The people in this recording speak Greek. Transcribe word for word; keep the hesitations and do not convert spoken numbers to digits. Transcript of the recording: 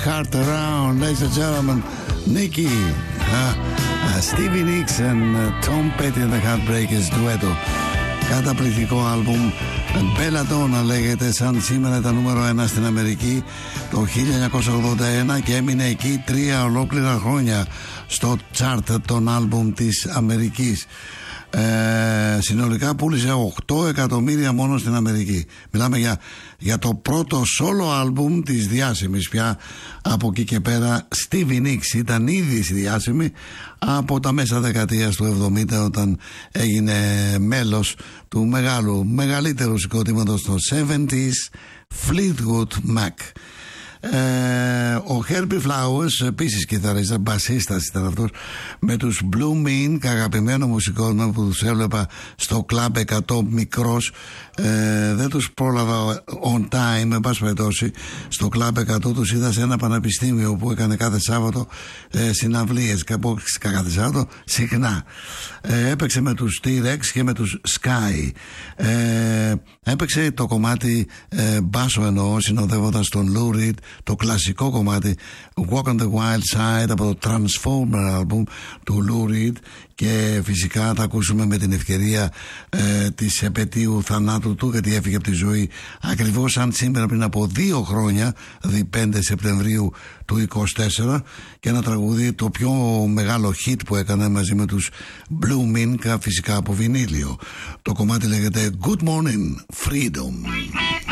heart around, ladies and gentlemen. Nicky, uh, uh, Stevie Nicks and uh, Tom Petty and the Heartbreakers duetto. Καταπληκτικό άλμπουμ. Belladonna λέγεται, σαν σήμερα ήταν νούμερο ένα στην Αμερική το χίλια εννιακόσια ογδόντα ένα και έμεινε εκεί τρία ολόκληρα χρόνια στο chart των άλμπουμ της Αμερικής. Ε, συνολικά πούλησε οκτώ εκατομμύρια μόνο στην Αμερική. Μιλάμε για, για το πρώτο solo άλμπουμ της διάσημης πια. Από εκεί και πέρα Stevie Nicks ήταν ήδη διάσημη από τα μέσα δεκαετίας του εβδομήντα, όταν έγινε μέλος του μεγάλου, μεγαλύτερου συγκροτήματος των εβδομήντα Fleetwood Mac. Ε, ο Herbie Flowers, επίσης κιθαρίστας, μπασίστας ήταν αυτός, με τους Blue Mean, αγαπημένο μουσικό μου που τους έβλεπα στο Club εκατό μικρός. Ε, δεν τους πρόλαβα on time, εν πάση περιπτώσει. Στο Club εκατό τους είδα σε ένα πανεπιστήμιο που έκανε κάθε Σάββατο ε, συναυλίες, κάθε Σάββατο συχνά. Ε, έπαιξε με τους T-Rex και με τους Sky. Ε, έπαιξε το κομμάτι ε, μπάσο, εννοώ, συνοδεύοντας τον Lou Reed, το κλασικό κομμάτι Walk on the Wild Side από το Transformer album του Lou Reed. Και φυσικά θα ακούσουμε με την ευκαιρία ε, της επετείου θανάτου του, γιατί έφυγε από τη ζωή ακριβώς σαν σήμερα πριν από δύο χρόνια, δηλαδή πέντε Σεπτεμβρίου του είκοσι τέσσερα, και ένα τραγούδι, το πιο μεγάλο hit που έκανε μαζί με τους Blue Min, φυσικά από βινίλιο. Το κομμάτι λέγεται Good Morning Freedom.